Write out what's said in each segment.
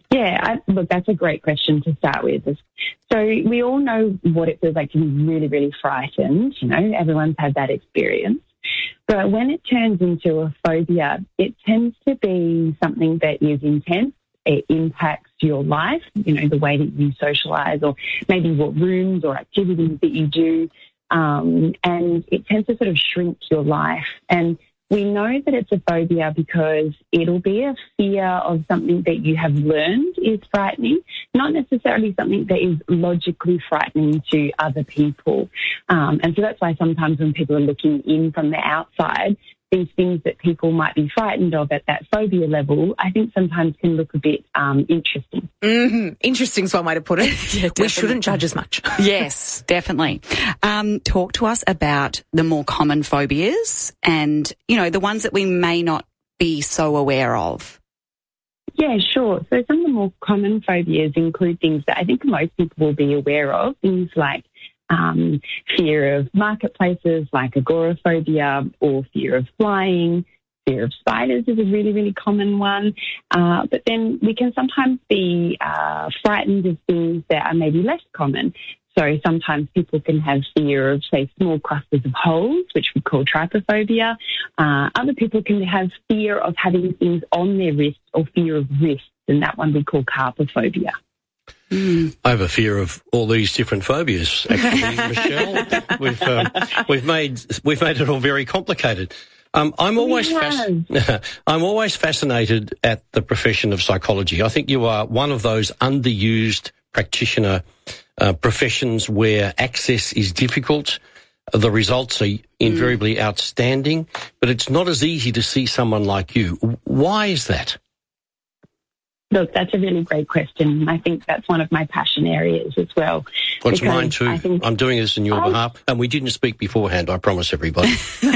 Yeah, look, that's a great question to start with. So we all know what it feels like to be really, really frightened. You know, everyone's had that experience. But when it turns into a phobia, it tends to be something that is intense. It impacts your life, you know, the way that you socialise or maybe what rooms or activities that you do. And it tends to sort of shrink your life. And we know that it's a phobia because it'll be a fear of something that you have learned is frightening, not necessarily something that is logically frightening to other people. And so that's why sometimes when people are looking in from the outside, these things that people might be frightened of at that phobia level, I think sometimes can look a bit interesting. Mm-hmm. Interesting is one way to put it. Yeah, we shouldn't judge as much. Yes, definitely. Talk to us about the more common phobias and, you know, the ones that we may not be so aware of. Yeah, sure. So some of the more common phobias include things that I think most people will be aware of, things like fear of marketplaces like agoraphobia or fear of flying. Fear of spiders is a really, really common one. But then we can sometimes be frightened of things that are maybe less common. So sometimes people can have fear of, say, small clusters of holes, which we call trypophobia. Other people can have fear of having things on their wrists or fear of wrists, and that one we call carpophobia. I have a fear of all these different phobias, actually, Michelle. We've made it all very complicated. I'm always fascinated at the profession of psychology. I think you are one of those underused practitioner professions where access is difficult. The results are invariably outstanding, but it's not as easy to see someone like you. Why is that? Look, that's a really great question. I think that's one of my passion areas as well. What's mine too? I'm doing this on your behalf, and we didn't speak beforehand, I promise everybody.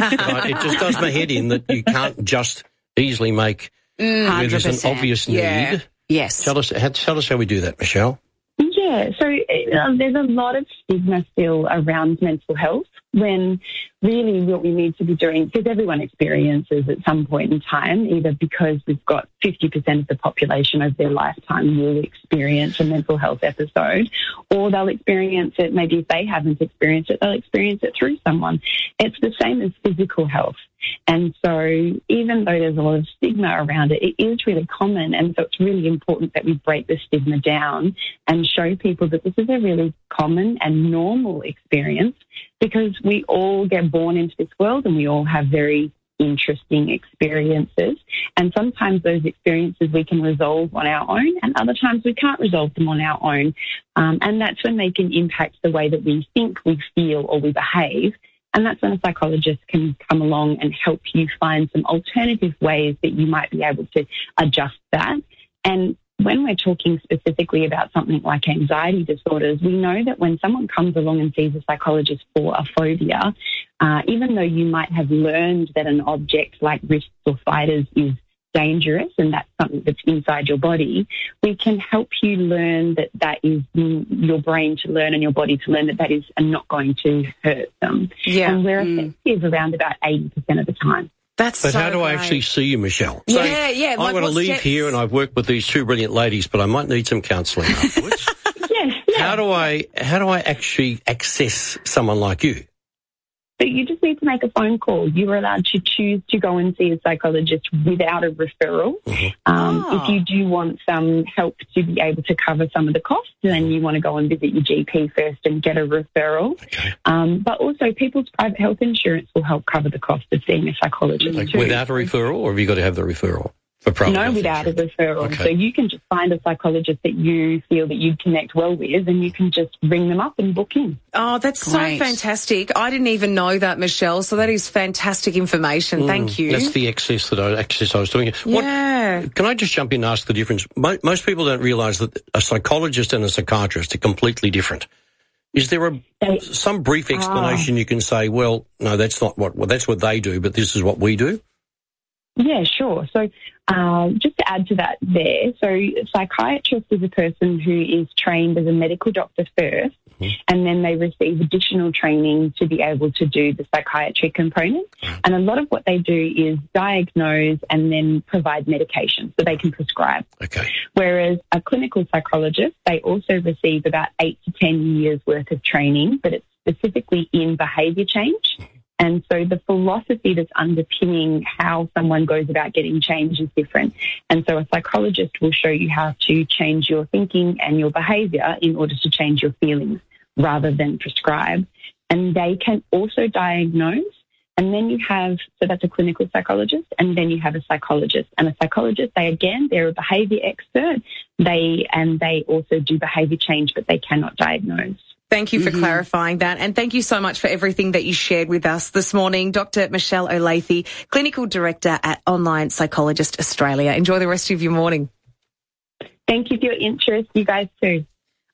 It just does my head in that you can't just easily make where there's an obvious need. Yeah. Yes. Tell us how we do that, Michelle. Yeah, so there's a lot of stigma still around mental health when really what we need to be doing, because everyone experiences at some point in time, either because we've got 50% of the population over their lifetime will experience a mental health episode, or they'll experience it, maybe if they haven't experienced it, they'll experience it through someone. It's the same as physical health. And so even though there's a lot of stigma around it, it is really common. And so it's really important that we break the stigma down and show people that this is a really common and normal experience, because we all get born into this world and we all have very interesting experiences. And sometimes those experiences we can resolve on our own, and other times we can't resolve them on our own. And that's when they can impact the way that we think, we feel, or we behave. And that's when a psychologist can come along and help you find some alternative ways that you might be able to adjust that. And when we're talking specifically about something like anxiety disorders, we know that when someone comes along and sees a psychologist for a phobia, even though you might have learned that an object like wrists or spiders is dangerous and that's something that's inside your body, we can help you learn that that is your brain to learn and your body to learn that that is not going to hurt them. Yeah. And we're effective around about 80% of the time. But how do I actually see you, Michelle? Yeah, so yeah. I want to leave here and I've worked with these two brilliant ladies, but I might need some counselling afterwards. Yeah. How do I actually access someone like you? So you just need to make a phone call. You are allowed to choose to go and see a psychologist without a referral. If you do want some help to be able to cover some of the costs, then you want to go and visit your GP first and get a referral. Okay. But also people's private health insurance will help cover the cost of seeing a psychologist too. Without a referral, or have you got to have the referral? No, without a referral. Okay. So you can just find a psychologist that you feel that you'd connect well with, and you can just ring them up and book in. Oh, that's Great. so fantastic. I didn't even know that, Michelle, so that is fantastic information. Thank you. That's the access I was doing. Yeah. Can I just jump in and ask the difference? Most people don't realise that a psychologist and a psychiatrist are completely different. Is there some brief explanation you can say, well, no, that's not that's what they do, but this is what we do? Yeah, sure. So just to add to that there, so a psychiatrist is a person who is trained as a medical doctor first, and then they receive additional training to be able to do the psychiatry component. And a lot of what they do is diagnose and then provide medication, so they can prescribe. Okay. Whereas a clinical psychologist, they also receive about 8 to 10 years worth of training, but it's specifically in behaviour change. And so the philosophy that's underpinning how someone goes about getting change is different. And so a psychologist will show you how to change your thinking and your behaviour in order to change your feelings rather than prescribe. And they can also diagnose. And then you have, so that's a clinical psychologist, and then you have a psychologist. And a psychologist, they're a behaviour expert. They also do behaviour change, but they cannot diagnose. Thank you for clarifying that, and thank you so much for everything that you shared with us this morning. Dr. Michelle Olathe, Clinical Director at Online Psychologist Australia. Enjoy the rest of your morning. Thank you for your interest. You guys too.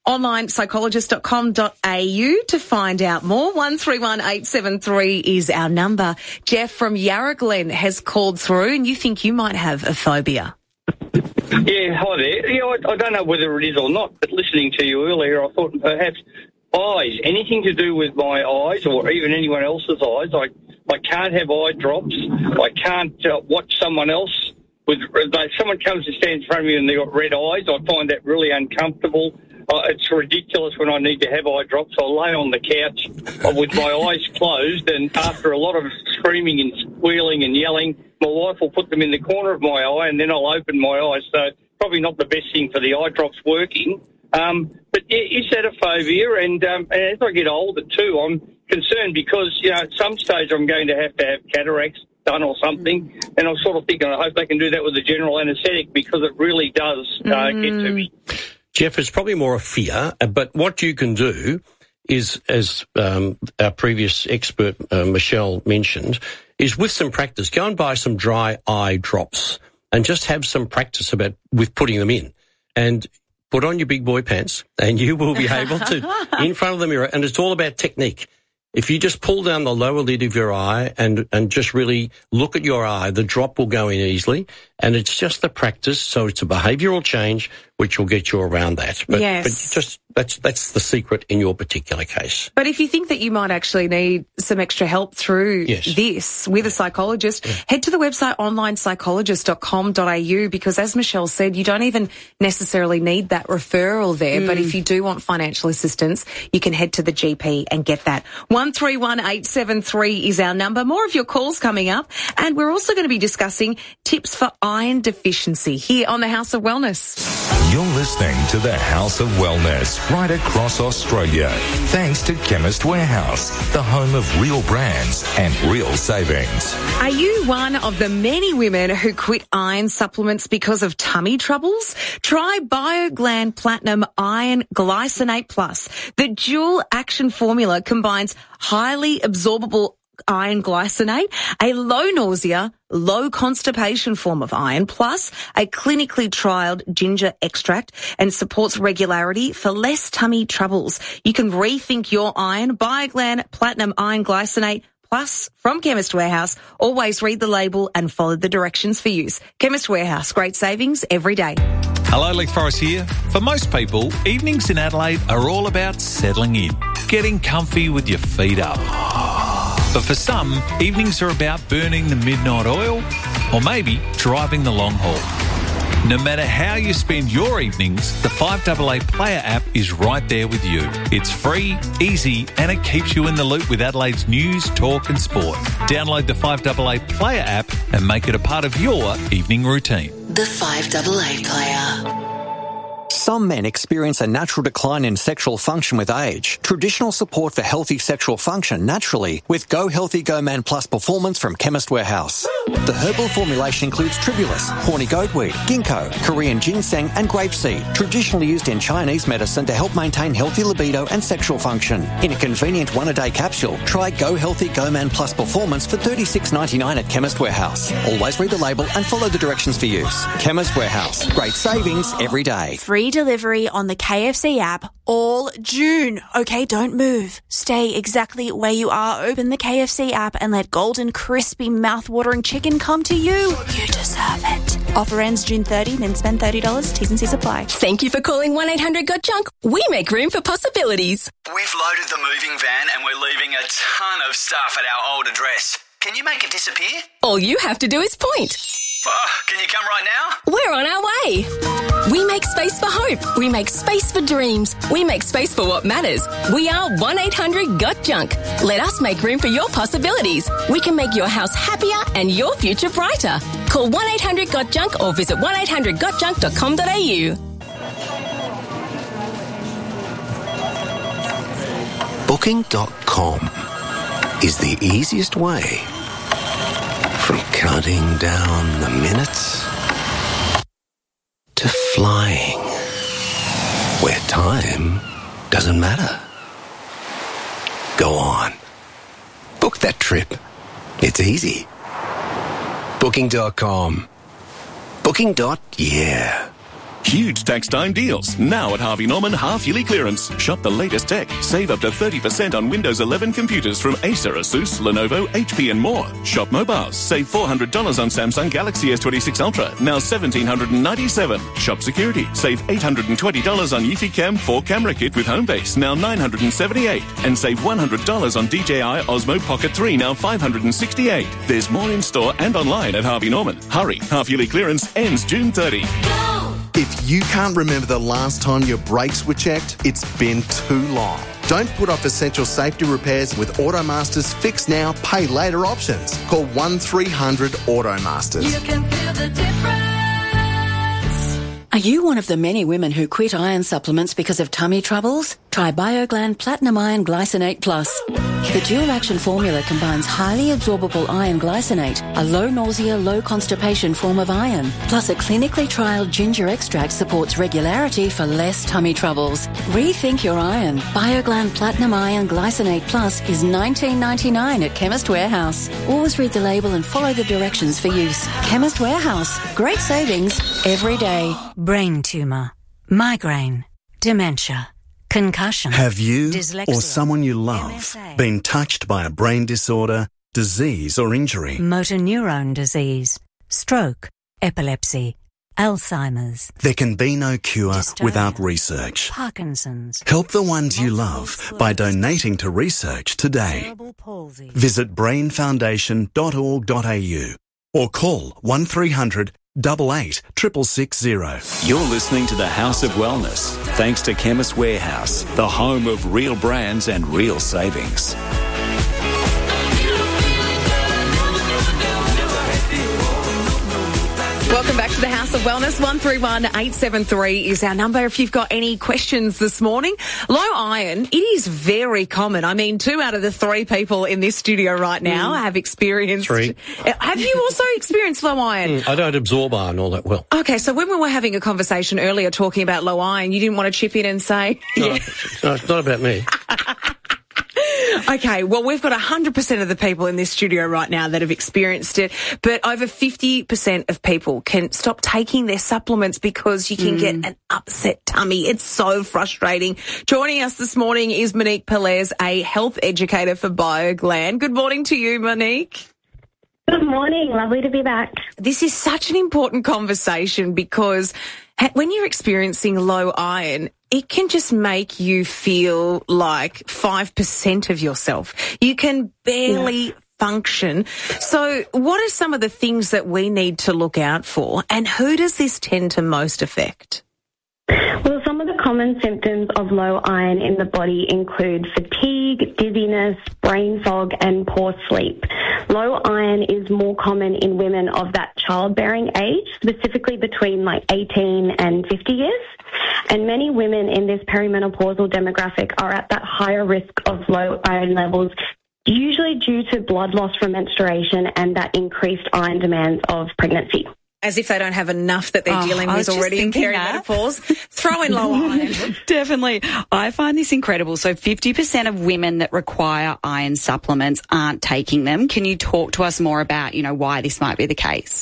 onlinepsychologist.com.au to find out more. 131873 is our number. Jeff from Yarra Glen has called through, and you think you might have a phobia. Yeah, hi there. Yeah, I don't know whether it is or not, but listening to you earlier, I thought perhaps eyes, anything to do with my eyes or even anyone else's eyes. I can't have eye drops. I can't watch someone else. If someone comes and stands in front of me and they've got red eyes, I find that really uncomfortable. It's ridiculous when I need to have eye drops. I'll lay on the couch with my eyes closed, and after a lot of screaming and squealing and yelling, my wife will put them in the corner of my eye, and then I'll open my eyes. So probably not the best thing for the eye drops working. But is that a phobia? And as I get older too, I'm concerned because, at some stage I'm going to have cataracts done or something. And I'm sort of thinking, I hope they can do that with a general anaesthetic because it really does get to me. Jeff, it's probably more a fear, but what you can do is, as our previous expert, Michelle, mentioned, is with some practice, go and buy some dry eye drops and just have some practice with putting them in. And put on your big boy pants and you will be able to, in front of the mirror, and it's all about technique. If you just pull down the lower lid of your eye and just really look at your eye, the drop will go in easily. And it's just the practice, so it's a behavioural change which will get you around that. But just that's the secret in your particular case. But if you think that you might actually need some extra help through this with a psychologist, head to the website onlinepsychologist.com.au because, as Michelle said, you don't even necessarily need that referral there. But if you do want financial assistance, you can head to the GP and get that. 131873 is our number. More of your calls coming up. And we're also going to be discussing tips for iron deficiency here on the House of Wellness. You're listening to the House of Wellness right across Australia. Thanks to Chemist Warehouse, the home of real brands and real savings. Are you one of the many women who quit iron supplements because of tummy troubles? Try BioGland Platinum Iron Glycinate Plus. The dual action formula combines highly absorbable iron glycinate, a low nausea, low constipation form of iron, plus a clinically trialled ginger extract, and supports regularity for less tummy troubles. You can rethink your iron. BioGland Platinum Iron Glycinate Plus from Chemist Warehouse. Always read the label and follow the directions for use. Chemist Warehouse, great savings every day. Hello, Leith Forrest here. For most people, evenings in Adelaide are all about settling in, getting comfy with your feet up. But for some, evenings are about burning the midnight oil or maybe driving the long haul. No matter how you spend your evenings, the 5AA Player app is right there with you. It's free, easy, and it keeps you in the loop with Adelaide's news, talk and sport. Download the 5AA Player app and make it a part of your evening routine. The 5AA Player. Some men experience a natural decline in sexual function with age. Traditional support for healthy sexual function naturally with Go Healthy Go Man Plus Performance from Chemist Warehouse. The herbal formulation includes tribulus, horny goatweed, ginkgo, Korean ginseng and grapeseed, traditionally used in Chinese medicine to help maintain healthy libido and sexual function. In a convenient one-a-day capsule, try Go Healthy Go Man Plus Performance for $36.99 at Chemist Warehouse. Always read the label and follow the directions for use. Chemist Warehouse. Great savings every day. Free delivery on the KFC app all June. Okay, don't move. Stay exactly where you are. Open the KFC app and let golden, crispy, mouth-watering chicken come to you. You deserve it. Offer ends June 30, then spend $30. T's and C's apply. Thank you for calling 1-800-GOT-JUNK. We make room for possibilities. We've loaded the moving van and we're leaving a ton of stuff at our old address. Can you make it disappear? All you have to do is point. Can you come right now? We're on our way. We make space for hope. We make space for dreams. We make space for what matters. We are 1-800-GOT-JUNK. Let us make room for your possibilities. We can make your house happier and your future brighter. Call 1-800-GOT-JUNK or visit 1-800-GOTJUNK.com.au. Booking.com is the easiest way from counting down the minutes to flying where time doesn't matter. Go on. Book that trip. It's easy. Booking.com. Booking.yeah. Huge tax time deals. Now at Harvey Norman half-yearly clearance. Shop the latest tech. Save up to 30% on Windows 11 computers from Acer, Asus, Lenovo, HP and more. Shop mobiles. Save $400 on Samsung Galaxy S26 Ultra. Now $1,797. Shop security. Save $820 on Eufy Cam 4 camera kit with Homebase. Now $978. And save $100 on DJI Osmo Pocket 3. Now $568. There's more in store and online at Harvey Norman. Hurry. Half-yearly clearance ends June 30. If you can't remember the last time your brakes were checked, it's been too long. Don't put off essential safety repairs with Automaster's Fix Now, Pay Later options. Call 1300 Automasters. You can feel the difference. Are you one of the many women who quit iron supplements because of tummy troubles? Try BioGland Platinum Iron Glycinate Plus. The dual-action formula combines highly absorbable iron glycinate, a low-nausea, low-constipation form of iron, plus a clinically trialled ginger extract supports regularity for less tummy troubles. Rethink your iron. BioGland Platinum Iron Glycinate Plus is $19.99 at Chemist Warehouse. Always read the label and follow the directions for use. Chemist Warehouse. Great savings every day. Brain tumour, migraine, dementia, concussion. Have you dyslexia, or someone you love MSA, been touched by a brain disorder, disease or injury? motor neurone disease, stroke, epilepsy, Alzheimer's. There can be no cure Dystonia, without research. Parkinson's. Help the ones you love by donating to research today. Cerebral palsy. Visit brainfoundation.org.au or call 1300 88 660. You're listening to the House of Wellness, thanks to Chemist Warehouse, the home of real brands and real savings. Welcome back to the House of Wellness. 131873 is our number if you've got any questions this morning. Low iron, it is very common. I mean, 2 out of the 3 people in this studio right now have experienced... 3. Have you also experienced low iron? I don't absorb iron all that well. Okay, so when we were having a conversation earlier talking about low iron, you didn't want to chip in and say... No, no, it's not about me. Okay, well, we've got 100% of the people in this studio right now that have experienced it, but over 50% of people can stop taking their supplements because you can get an upset tummy. It's so frustrating. Joining us this morning is Monique Pelez, a health educator for BioGland. Good morning to you, Monique. Good morning. Lovely to be back. This is such an important conversation because when you're experiencing low iron, it can just make you feel like 5% of yourself. You can barely function. So what are some of the things that we need to look out for, and who does this tend to most affect? Well, some of the common symptoms of low iron in the body include fatigue, dizziness, brain fog, and poor sleep. Low iron is more common in women of that childbearing age, specifically between 18 and 50 years. And many women in this perimenopausal demographic are at that higher risk of low iron levels, usually due to blood loss from menstruation and that increased iron demands of pregnancy. As if they don't have enough that they're dealing with already in perimenopause. Throw in low iron. Definitely. I find this incredible. So 50% of women that require iron supplements aren't taking them. Can you talk to us more about, why this might be the case?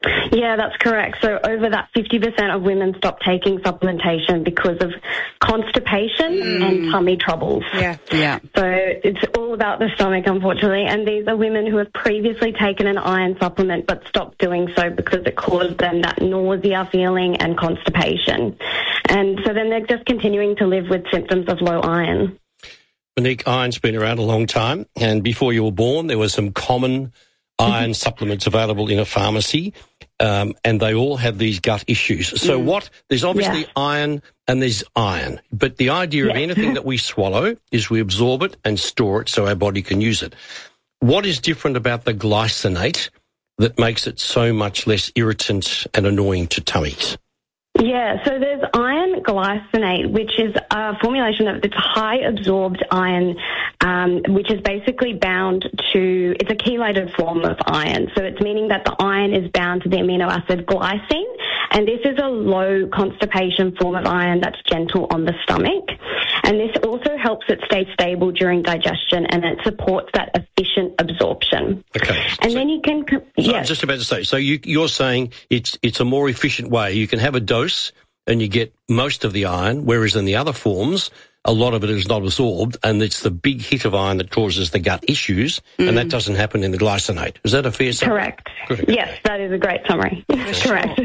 Yeah, that's correct. So over that 50% of women stop taking supplementation because of constipation and tummy troubles. Yeah. So it's all about the stomach, unfortunately. And these are women who have previously taken an iron supplement but stopped doing so because it caused them that nausea feeling and constipation. And so then they're just continuing to live with symptoms of low iron. Monique, iron's been around a long time, and before you were born, there were some common iron supplements available in a pharmacy, and they all have these gut issues. So there's obviously iron and there's iron, but the idea of anything that we swallow is we absorb it and store it so our body can use it. What is different about the glycinate that makes it so much less irritant and annoying to tummies? Yeah, so there's iron glycinate, which is a formulation of this high absorbed iron, which is basically bound to, it's a chelated form of iron. So it's meaning that the iron is bound to the amino acid glycine, and this is a low constipation form of iron that's gentle on the stomach. And this also helps it stay stable during digestion, and it supports that efficient absorption. Okay. And then you can, I was just about to say, so you're saying it's a more efficient way. You can have a dose and you get most of the iron, whereas in the other forms, a lot of it is not absorbed, and it's the big hit of iron that causes the gut issues, and that doesn't happen in the glycinate. Is that a fair summary? Correct. Yes, that is a great summary. Correct.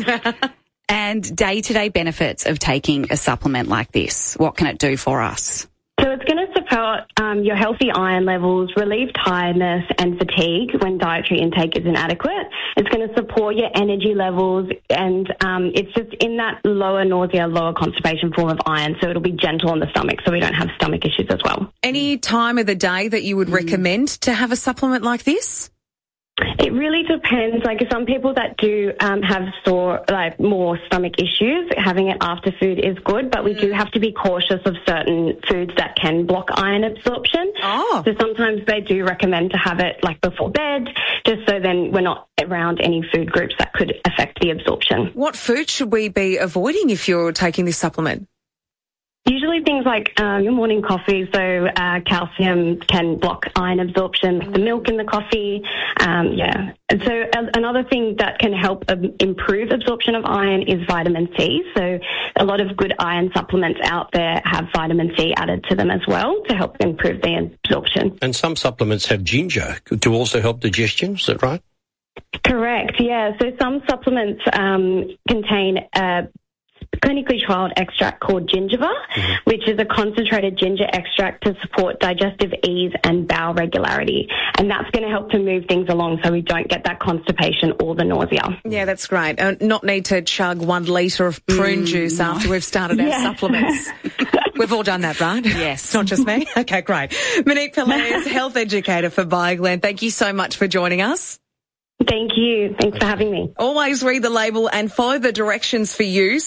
And day-to-day benefits of taking a supplement like this, what can it do for us? So it's going to support your healthy iron levels, relieve tiredness and fatigue when dietary intake is inadequate. It's going to support your energy levels, and it's just in that lower nausea, lower constipation form of iron, so it'll be gentle on the stomach so we don't have stomach issues as well. Any time of the day that you would recommend to have a supplement like this? It really depends. Like some people that do have more stomach issues, having it after food is good, but we do have to be cautious of certain foods that can block iron absorption. So sometimes they do recommend to have it like before bed, just so then we're not around any food groups that could affect the absorption. What food should we be avoiding if you're taking this supplement? Usually things like your morning coffee, so calcium can block iron absorption, like the milk in the coffee, And so another thing that can help improve absorption of iron is vitamin C. So a lot of good iron supplements out there have vitamin C added to them as well to help improve the absorption. And some supplements have ginger to also help digestion, is that right? Correct, yeah. So some supplements contain a clinically trialled extract called gingiva, which is a concentrated ginger extract to support digestive ease and bowel regularity. And that's going to help to move things along so we don't get that constipation or the nausea. Yeah, that's great. Not need to chug 1 litre of prune juice after we've started our supplements. We've all done that, right? Yes. Not just me? Okay, great. Monique Pillay, health educator for BioGlen. Thank you so much for joining us. Thank you. Thanks for having me. Always read the label and follow the directions for use.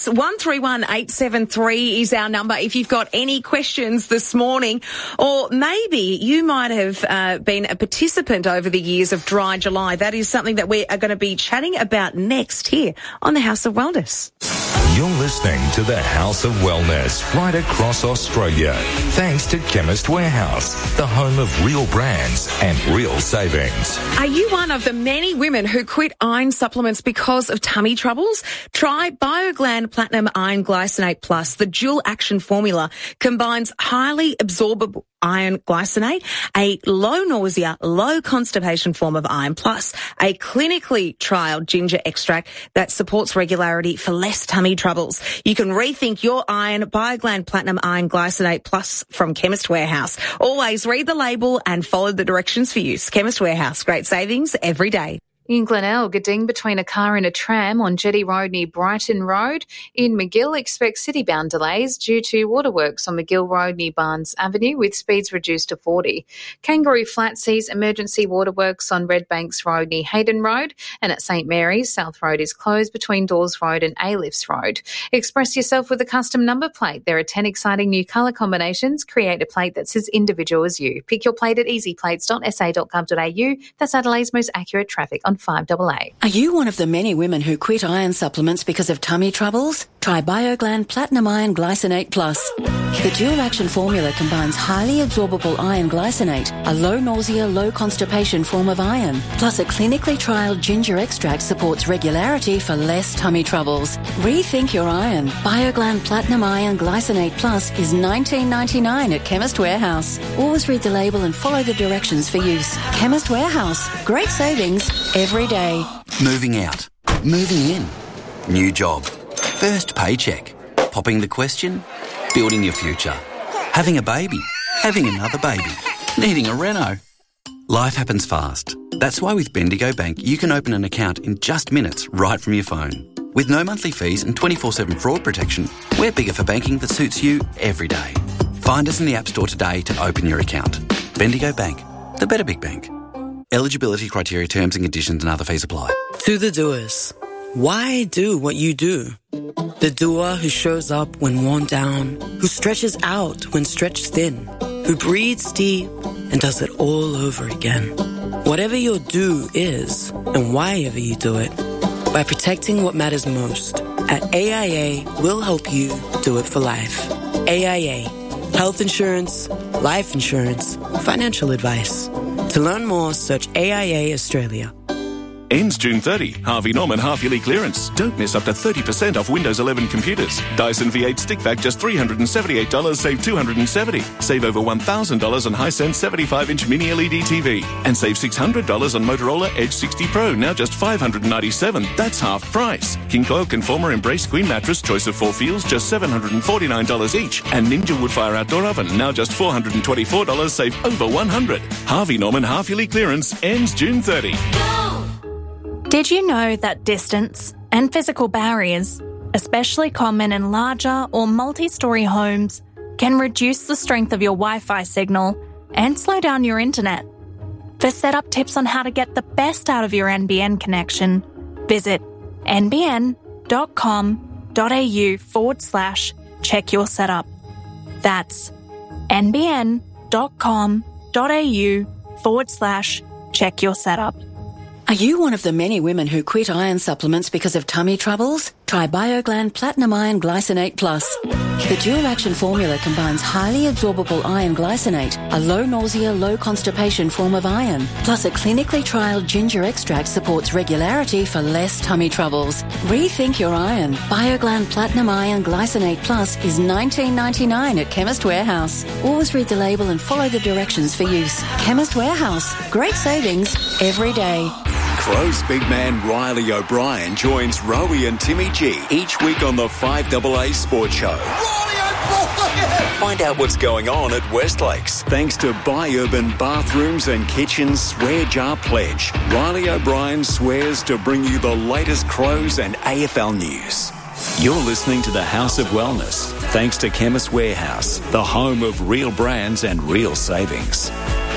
131873 is our number if you've got any questions this morning. Or maybe you might have been a participant over the years of Dry July. That is something that we are going to be chatting about next here on the House of Wellness. You're listening to the House of Wellness right across Australia. Thanks to Chemist Warehouse, the home of real brands and real savings. Are you one of the many women who quit iron supplements because of tummy troubles? Try BioGlen Platinum Iron Glycinate Plus. The dual action formula combines highly absorbable iron glycinate, a low nausea, low constipation form of iron, plus a clinically trialled ginger extract that supports regularity for less tummy troubles. You can rethink your iron. BioGlen Platinum Iron Glycinate Plus from Chemist Warehouse. Always read the label and follow the directions for use. Chemist Warehouse, great savings every day. In Glenelg, a ding between a car and a tram on Jetty Road near Brighton Road. In McGill, expect city-bound delays due to waterworks on McGill Road near Barnes Avenue with speeds reduced to 40. Kangaroo Flat sees emergency waterworks on Red Banks Road near Hayden Road, and at St Mary's, South Road is closed between Dawes Road and A-Lifts Road. Express yourself with a custom number plate. There are 10 exciting new colour combinations. Create a plate that's as individual as you. Pick your plate at easyplates.sa.gov.au. That's Adelaide's most accurate traffic on 5AA. Are you one of the many women who quit iron supplements because of tummy troubles? Try BioGlen Platinum Iron Glycinate Plus. The dual action formula combines highly absorbable iron glycinate, a low nausea, low constipation form of iron, plus a clinically trialled ginger extract supports regularity for less tummy troubles. Rethink your iron. BioGland Platinum Iron Glycinate Plus is $19.99 at Chemist Warehouse. Always read the label and follow the directions for use. Chemist Warehouse. Great savings every day. Moving out. Moving in. New job. First paycheck. Popping the question. Building your future. Having a baby. Having another baby. Needing a reno. Life happens fast. That's why with Bendigo Bank, you can open an account in just minutes right from your phone. With no monthly fees and 24/7 fraud protection, we're bigger for banking that suits you every day. Find us in the App Store today to open your account. Bendigo Bank, the better big bank. Eligibility criteria, terms and conditions and other fees apply. To the doers, why do what you do? The doer who shows up when worn down, who stretches out when stretched thin, who breathes deep and does it all over again. Whatever your do is, and why ever you do it, by protecting what matters most, at AIA, we'll help you do it for life. AIA, health insurance, life insurance, financial advice. To learn more, search AIA Australia. Ends June 30. Harvey Norman half-yearly clearance. Don't miss up to 30% off Windows 11 computers. Dyson V8 stick vac just $378, save $270. Save over $1,000 on Hisense 75-inch mini LED TV. And save $600 on Motorola Edge 60 Pro, now just $597. That's half price. King Coil Conformer Embrace Queen Mattress, choice of 4 feels, just $749 each. And Ninja Woodfire Outdoor Oven, now just $424, save over $100. Harvey Norman half-yearly clearance ends June 30. Did you know that distance and physical barriers, especially common in larger or multi-storey homes, can reduce the strength of your Wi-Fi signal and slow down your internet? For setup tips on how to get the best out of your NBN connection, visit nbn.com.au/check your setup. That's nbn.com.au/check your setup. Are you one of the many women who quit iron supplements because of tummy troubles? Try BioGland Platinum Iron Glycinate Plus. The dual action formula combines highly absorbable iron glycinate, a low nausea, low constipation form of iron, plus a clinically trialled ginger extract supports regularity for less tummy troubles. Rethink your iron. BioGland Platinum Iron Glycinate Plus is $19.99 at Chemist Warehouse. Always read the label and follow the directions for use. Chemist Warehouse. Great savings every day. Crow's big man Riley O'Brien joins Rowie and Timmy G each week on the 5AA Sports Show. Riley O'Brien! Find out what's going on at Westlakes. Thanks to Buy Urban Bathrooms and Kitchens Swear Jar Pledge. Riley O'Brien swears to bring you the latest Crows and AFL news. You're listening to the House of Wellness, thanks to Chemist Warehouse, the home of real brands and real savings.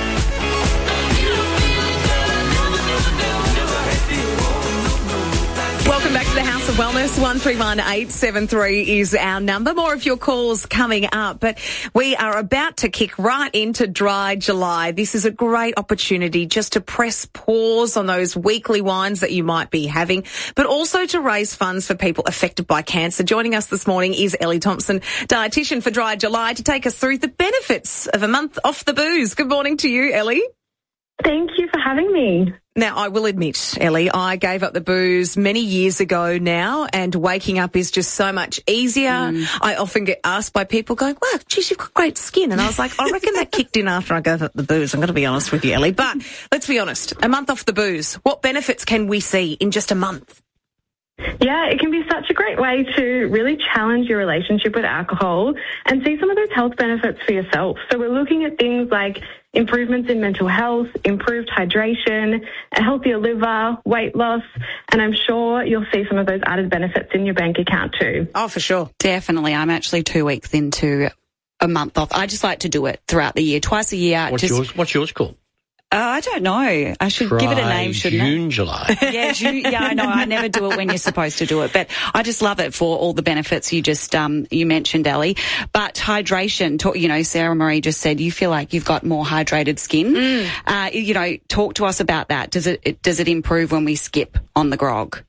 Welcome back to the House of Wellness. 131873 is our number. More of your calls coming up, but we are about to kick right into Dry July. This is a great opportunity just to press pause on those weekly wines that you might be having, but also to raise funds for people affected by cancer. Joining us this morning is Ellie Thompson, dietitian for Dry July, to take us through the benefits of a month off the booze. Good morning to you, Ellie. Thank you for having me. Now, I will admit, Ellie, I gave up the booze many years ago now, and waking up is just so much easier. I often get asked by people going, wow, geez, you've got great skin. And I was like, I reckon that kicked in after I gave up the booze. I'm going to be honest with you, Ellie. But let's be honest, a month off the booze, what benefits can we see in just a month? Yeah, it can be such a great way to really challenge your relationship with alcohol and see some of those health benefits for yourself. So we're looking at things like improvements in mental health, improved hydration, a healthier liver, weight loss, and I'm sure you'll see some of those added benefits in your bank account too. Oh, for sure. Definitely. I'm actually 2 weeks into a month off. I just like to do it throughout the year, twice a year. What's yours called? I don't know. I should give it a name, shouldn't June, July. Yeah, June. Yeah, I know. I never do it when you're supposed to do it, but I just love it for all the benefits you just you mentioned, Ellie. But hydration, Sarah Marie just said you feel like you've got more hydrated skin. Talk to us about that. Does it improve when we skip on the grog?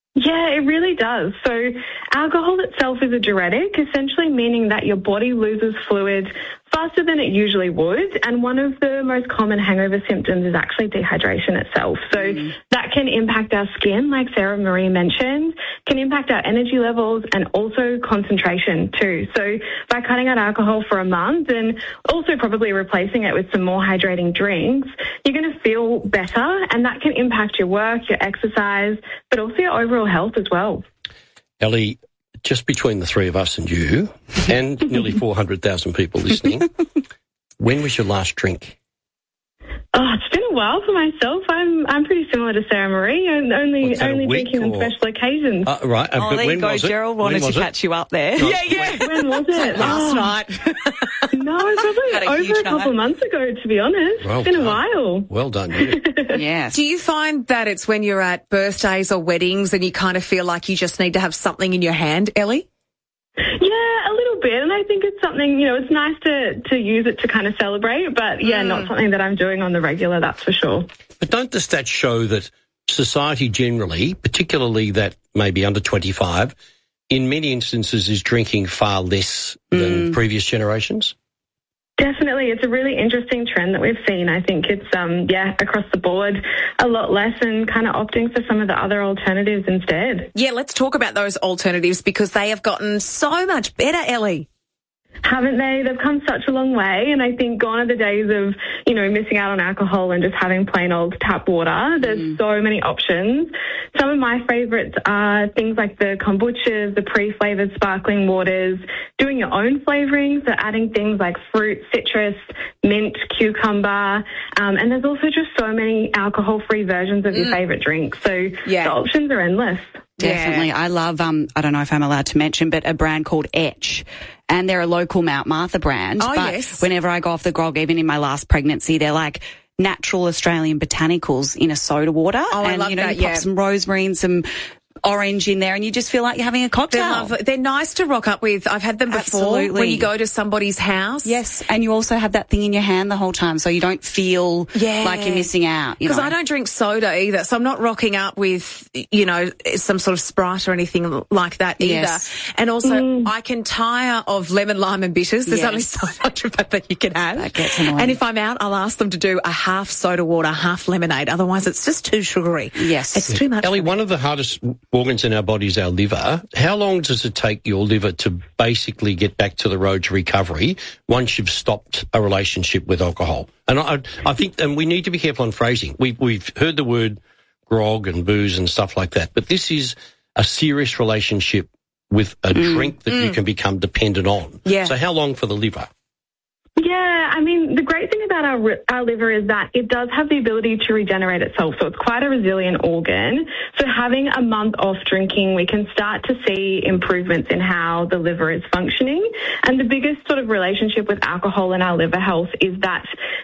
Yeah, it really does. So alcohol itself is a diuretic, essentially meaning that your body loses fluid faster than it usually would. And one of the most common hangover symptoms is actually dehydration itself. So that can impact our skin, like Sarah Marie mentioned, can impact our energy levels and also concentration too. So by cutting out alcohol for a month and also probably replacing it with some more hydrating drinks, you're going to feel better, and that can impact your work, your exercise, but also your overall health as well. Ellie, just between the three of us and you, and nearly 400,000 people listening, when was your last drink? Oh, it's been a while for myself. I'm pretty similar to Sarah Marie, and only drinking on special occasions. Right. Oh, but there when you go. was it? Gerald wanted to catch you up there. No, Yeah. When was it? Last night. No, probably over a couple of months ago, to be honest. Well it's been done. a while. Well done, you. Yes. Do you find that it's when you're at birthdays or weddings and you kind of feel like you just need to have something in your hand, Ellie? Yeah, a little bit. And I think it's something, it's nice to use it to kind of celebrate. But, yeah, not something that I'm doing on the regular, that's for sure. But don't the stats show that society generally, particularly that maybe under 25, in many instances is drinking far less than previous generations? Definitely. It's a really interesting trend that we've seen. I think it's, across the board, a lot less, and kind of opting for some of the other alternatives instead. Yeah, let's talk about those alternatives because they have gotten so much better, Ellie. Haven't they? They've come such a long way, and I think gone are the days of, missing out on alcohol and just having plain old tap water. There's so many options. Some of my favourites are things like the kombuchas, the pre-flavoured sparkling waters, doing your own flavourings, so adding things like fruit, citrus, mint, cucumber, and there's also just so many alcohol-free versions of your favourite drinks. So the options are endless. Definitely. Yeah. I love, I don't know if I'm allowed to mention, but a brand called Etch. And they're a local Mount Martha brand. Oh, but yes. Whenever I go off the grog, even in my last pregnancy, they're like natural Australian botanicals in a soda water. Oh, and, I love that, you pop some rosemary and some orange in there and you just feel like you're having a cocktail. They're nice to rock up with. I've had them before. Absolutely. When you go to somebody's house. Yes, and you also have that thing in your hand the whole time so you don't feel like you're missing out. Because I don't drink soda either, so I'm not rocking up with, some sort of Sprite or anything like that either. Yes. And also, I can tire of lemon, lime and bitters. There's only so much of that you can have. That gets annoying. And if I'm out, I'll ask them to do a half soda water, half lemonade. Otherwise, it's just too sugary. Yes. It's too much. Ellie, one of the hardest organs in our body is our liver. How long does it take your liver to basically get back to the road to recovery once you've stopped a relationship with alcohol? And I think, and we need to be careful on phrasing. We've heard the word grog and booze and stuff like that, but this is a serious relationship with a drink that you can become dependent on. Yeah. So how long for the liver? Yeah, I mean, the great thing about our liver is that it does have the ability to regenerate itself, so it's quite a resilient organ. So having a month off drinking, we can start to see improvements in how the liver is functioning. And the biggest sort of relationship with alcohol and our liver health is that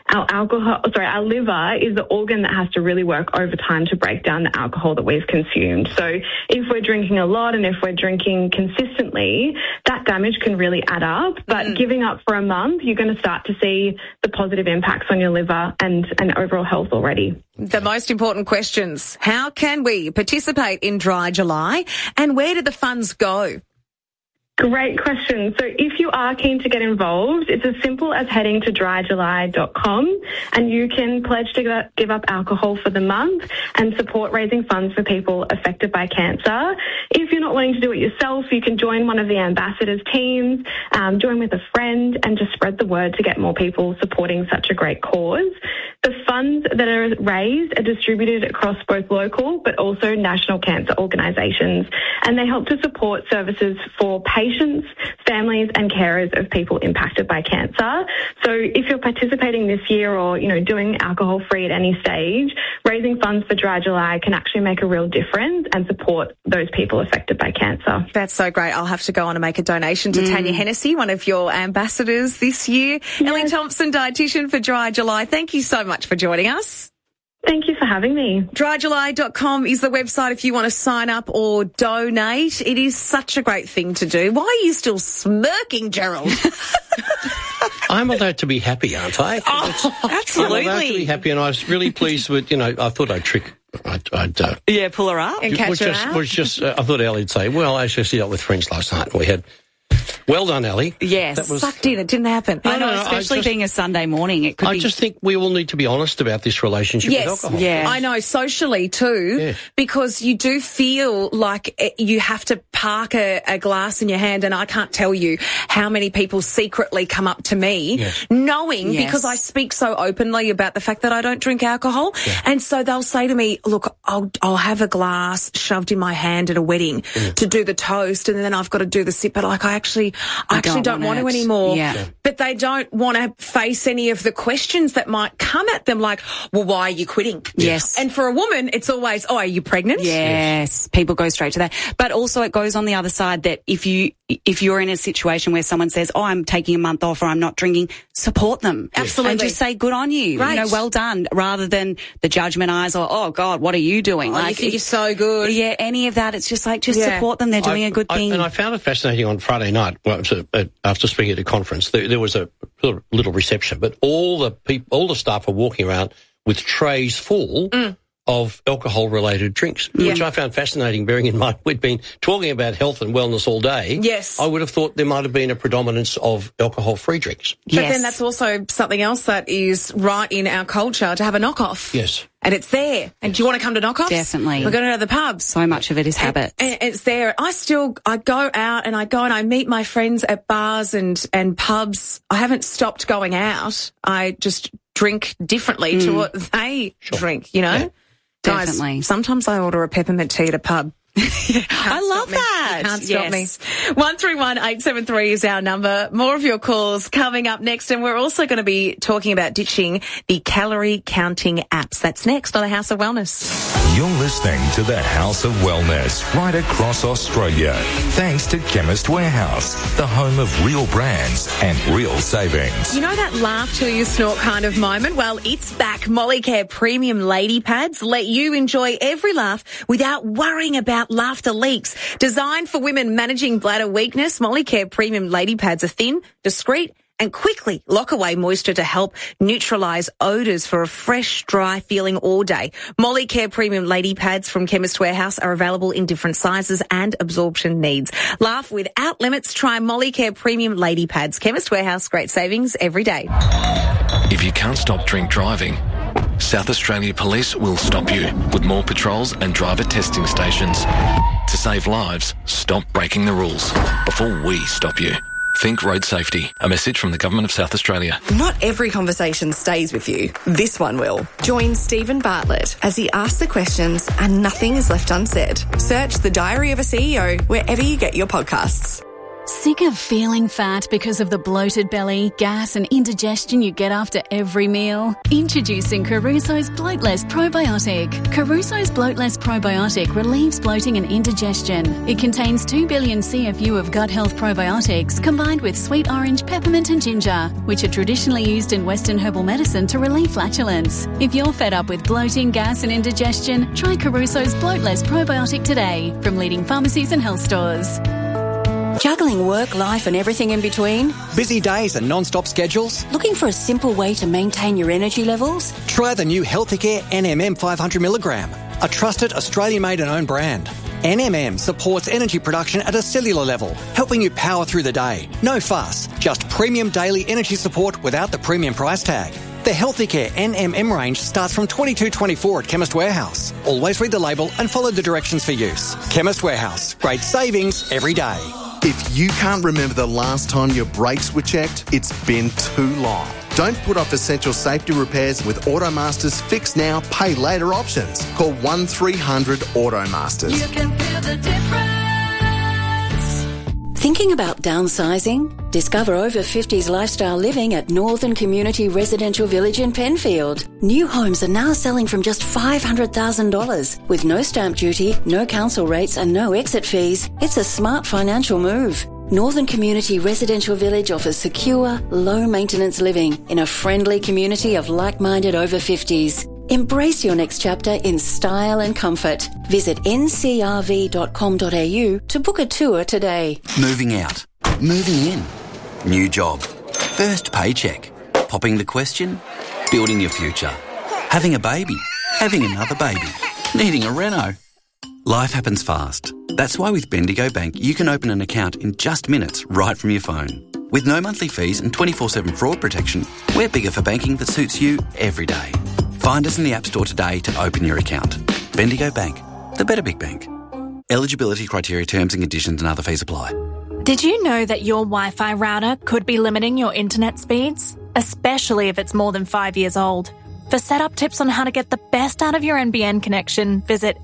our liver is the organ that has to really work overtime to break down the alcohol that we've consumed. So if we're drinking a lot and if we're drinking consistently, that damage can really add up. But giving up for a month, you're going to start to see the positive impacts on your liver and overall health already. The most important questions. How can we participate in Dry July and where do the funds go? Great question. So if you are keen to get involved, it's as simple as heading to dryjuly.com and you can pledge to give up alcohol for the month and support raising funds for people affected by cancer. If you're not wanting to do it yourself, you can join one of the ambassadors teams, join with a friend and just spread the word to get more people supporting such a great cause. The funds that are raised are distributed across both local but also national cancer organisations, and they help to support services for patients, families and carers of people impacted by cancer. So if you're participating this year or, doing alcohol-free at any stage, raising funds for Dry July can actually make a real difference and support those people affected by cancer. That's so great. I'll have to go on and make a donation to Tanya Hennessy, one of your ambassadors this year. Yes. Ellie Thompson, dietitian for Dry July. Thank you so much for joining us. Thank you for having me. Dryjuly.com is the website if you want to sign up or donate. It is such a great thing to do. Why are you still smirking, Gerald? I'm allowed to be happy, aren't I? Oh, absolutely. I'm allowed to be happy, and I was really pleased with, I thought I'd trick I'd pull her up and catch her out. I thought Allie'd say, well, I actually stayed out with friends last night and we had... Well done, Ellie. Yes. That was... Sucked in. It didn't happen. I know, especially being a Sunday morning. It could I just think we all need to be honest about this relationship with alcohol. Yeah, I know, socially too, because you do feel like you have to park a glass in your hand, and I can't tell you how many people secretly come up to me knowing, because I speak so openly about the fact that I don't drink alcohol, and so they'll say to me, look, I'll have a glass shoved in my hand at a wedding to do the toast, and then I've got to do the sip, but like I actually don't want to anymore. Yeah. But they don't want to face any of the questions that might come at them, like, well, why are you quitting? Yes. And for a woman, it's always, oh, are you pregnant? Yes. People go straight to that. But also it goes on the other side that if you're in a situation where someone says, oh, I'm taking a month off or I'm not drinking, support them. Absolutely. And just say, good on you. Right. You know, well done, rather than the judgment eyes or, oh, God, what are you doing? Oh, you think you're so good. Yeah, any of that. It's just like, just support them. They're doing a good thing. And I found it fascinating on Friday night, after speaking at a conference, there was a little reception, but all the staff were walking around with trays full of alcohol-related drinks, which I found fascinating, bearing in mind we'd been talking about health and wellness all day. Yes. I would have thought there might have been a predominance of alcohol-free drinks. But then that's also something else that is right in our culture, to have a knockoff. Yes. And it's there. And do you want to come to knockoffs? Definitely. We're going to the pubs. So much of it is habit. And it's there. I go out and I meet my friends at bars and pubs. I haven't stopped going out. I just drink differently to what they drink, you know? Yeah. Definitely. Guys, sometimes I order a peppermint tea at a pub. I love that. You can't stop me. 131873 is our number. More of your calls coming up next, and we're also going to be talking about ditching the calorie counting apps. That's next on the House of Wellness. You're listening to the House of Wellness right across Australia. Thanks to Chemist Warehouse, the home of real brands and real savings. You know that laugh till you snort kind of moment? Well, it's back. Molicare Premium Lady Pads let you enjoy every laugh without worrying about laughter leaks. Designed for women managing bladder weakness, Molicare Premium Lady Pads are thin, discreet, and quickly lock away moisture to help neutralise odours for a fresh, dry feeling all day. Molicare Premium Lady Pads from Chemist Warehouse are available in different sizes and absorption needs. Laugh without limits. Try Molicare Premium Lady Pads. Chemist Warehouse, great savings every day. If you can't stop drink driving, South Australia Police will stop you with more patrols and driver testing stations. To save lives, stop breaking the rules before we stop you. Think road safety. A message from the Government of South Australia. Not every conversation stays with you. This one will. Join Stephen Bartlett as he asks the questions and nothing is left unsaid. Search The Diary of a CEO wherever you get your podcasts. Sick of feeling fat because of the bloated belly, gas and indigestion you get after every meal? Introducing Caruso's Bloatless Probiotic. Caruso's Bloatless Probiotic relieves bloating and indigestion. It contains 2 billion CFU of gut health probiotics combined with sweet orange, peppermint and ginger, which are traditionally used in Western herbal medicine to relieve flatulence. If you're fed up with bloating, gas and indigestion, try Caruso's Bloatless Probiotic today from leading pharmacies and health stores. Juggling work, life and everything in between? Busy days and non-stop schedules? Looking for a simple way to maintain your energy levels? Try the new Healthicare NMM 500mg, a trusted Australian-made and owned brand. NMM supports energy production at a cellular level, helping you power through the day. No fuss, just premium daily energy support without the premium price tag. The Healthicare NMM range starts from $22.24 at Chemist Warehouse. Always read the label and follow the directions for use. Chemist Warehouse, great savings every day. If you can't remember the last time your brakes were checked, it's been too long. Don't put off essential safety repairs with Automaster's Fix Now, Pay Later options. Call 1300 Automasters. You can feel the difference. Thinking about downsizing? Discover over 50s lifestyle living at Northern Community Residential Village in Penfield. New homes are now selling from just $500,000 with no stamp duty, no council rates and no exit fees. It's a smart financial move. Northern Community Residential Village offers secure, low-maintenance living in a friendly community of like-minded over 50s. Embrace your next chapter in style and comfort. Visit ncrv.com.au to book a tour today. Moving out. Moving in. New job. First paycheck. Popping the question. Building your future. Having a baby. Having another baby. needing a reno. Life happens fast. That's why with Bendigo Bank, you can open an account in just minutes right from your phone. With no monthly fees and 24/7 fraud protection, we're bigger for banking that suits you every day. Find us in the App Store today to open your account. Bendigo Bank, the better big bank. Eligibility criteria, terms and conditions and other fees apply. Did you know that your Wi-Fi router could be limiting your internet speeds? Especially if it's more than 5 years old. For setup tips on how to get the best out of your NBN connection, visit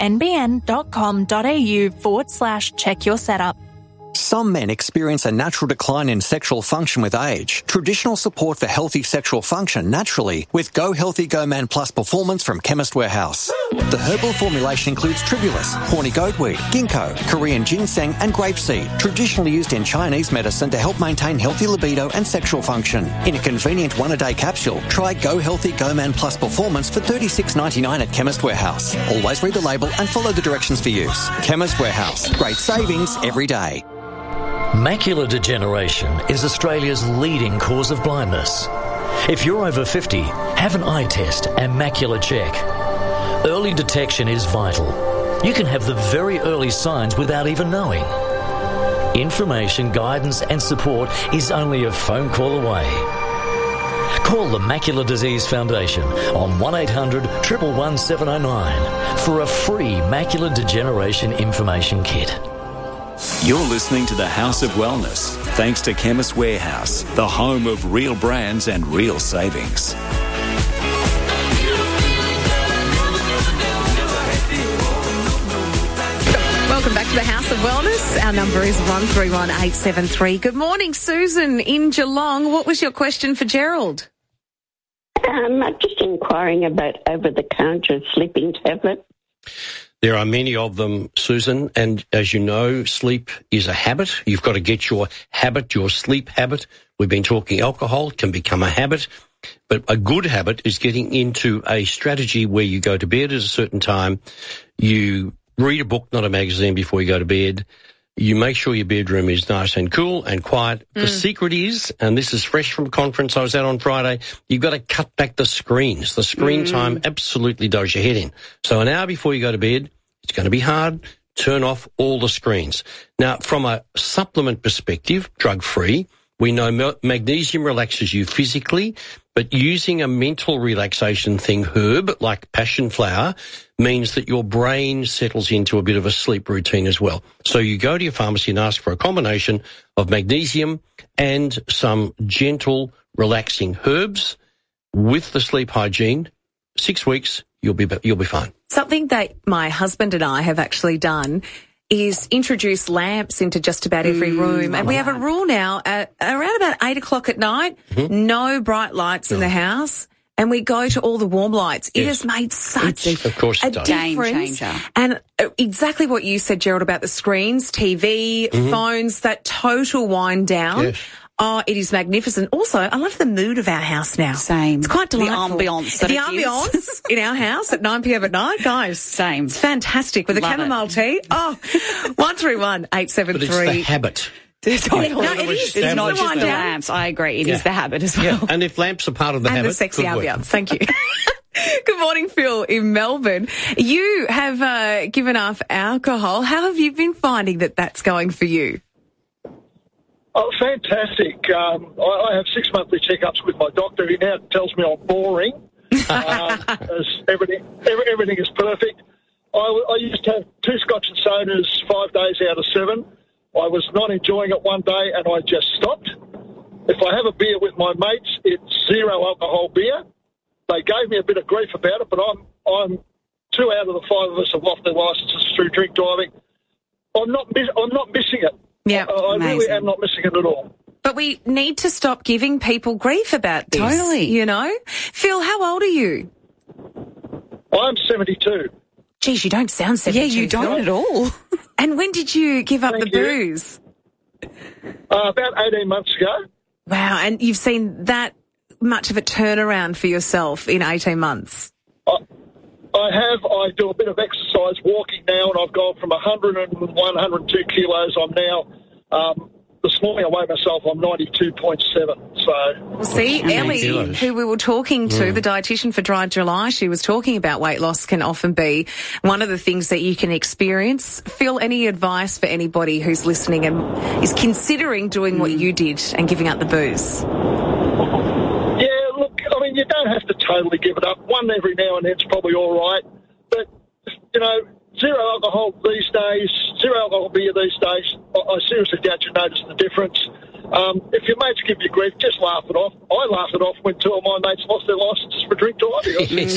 nbn.com.au/check your setup. Some men experience a natural decline in sexual function with age. Traditional support for healthy sexual function naturally with Go Healthy Go Man Plus Performance from Chemist Warehouse. The herbal formulation includes tribulus, horny goatweed, ginkgo, Korean ginseng and grapeseed, traditionally used in Chinese medicine to help maintain healthy libido and sexual function. In a convenient one-a-day capsule, try Go Healthy Go Man Plus Performance for $36.99 at Chemist Warehouse. Always read the label and follow the directions for use. Chemist Warehouse. Great savings every day. Macular degeneration is Australia's leading cause of blindness. If you're over 50, have an eye test and macular check. Early detection is vital. You can have the very early signs without even knowing. Information, guidance and support is only a phone call away. Call the Macular Disease Foundation on 1800 111 709 for a free macular degeneration information kit. You're listening to the House of Wellness, thanks to Chemist Warehouse, the home of real brands and real savings. Welcome back to the House of Wellness. Our number is 131873. Good morning, Susan in Geelong. What was your question for Gerald? I'm just inquiring about over-the-counter sleeping tablet. There are many of them, Susan, and as you know, sleep is a habit. You've got to get your habit, your sleep habit. We've been talking alcohol, it can become a habit, but a good habit is getting into a strategy where you go to bed at a certain time, you read a book, not a magazine, before you go to bed. You make sure your bedroom is nice and cool and quiet. The secret is, and this is fresh from a conference I was at on Friday, you've got to cut back the screens. The screen time absolutely does your head in. So an hour before you go to bed, it's going to be hard. Turn off all the screens. Now, from a supplement perspective, drug-free, we know magnesium relaxes you physically, but using a mental relaxation thing, herb, like passion flower, means that your brain settles into a bit of a sleep routine as well. So you go to your pharmacy and ask for a combination of magnesium and some gentle, relaxing herbs with the sleep hygiene. 6 weeks, you'll be fine. Something that my husband and I have actually done is introduce lamps into just about every room. And we have a rule now at around about 8 o'clock at night, no bright lights in the house. And we go to all the warm lights. It has made such a difference. Game changer. And exactly what you said, Gerald, about the screens, TV, phones, that total wind down. Yes. Oh, it is magnificent. Also, I love the mood of our house now. Same. It's quite delightful. The ambience. The ambience in our house at 9 p.m. at night, guys. Same. It's fantastic with a chamomile tea. Oh, 131873. But it's the habit. It's not just the lamps. I agree. It is the habit as well. Yeah. And if lamps are part of the habit, and the sexy good work. ambience. Thank you. Good morning, Phil in Melbourne. You have given up alcohol. How have you been finding that that's going for you? Oh, fantastic. I have 6 monthly checkups with my doctor. He now tells me I'm boring. As everything is perfect. I used to have 2 Scotch and sodas 5 days out of 7. I was not enjoying it one day and I just stopped. If I have a beer with my mates, it's 0 alcohol beer. They gave me a bit of grief about it, but I'm 2 out of the 5 of us have lost their licences through drink driving. I'm not missing it. Yeah, I really am not missing it at all. But we need to stop giving people grief about this. Totally. You know? Phil, how old are you? I'm 72. Geez, you don't sound 72. Yeah, you don't at all. And when did you give up the booze? About 18 months ago. Wow, and you've seen that much of a turnaround for yourself in 18 months? I have. I do a bit of exercise walking now, and I've gone from 101, 102 kilos. I'm now this morning I weighed myself on 92.7. So, well, see, Ellie, who we were talking to, the dietitian for Dry July, she was talking about weight loss can often be one of the things that you can experience. Phil, any advice for anybody who's listening and is considering doing what you did and giving up the booze? Yeah, look, I mean, you don't have to totally give it up. One every now and then's probably all right. But, you know, zero alcohol beer these days, I seriously doubt you notice the difference. If your mates give you grief, just laugh it off. I laughed it off when two of my mates lost their licences for drink driving.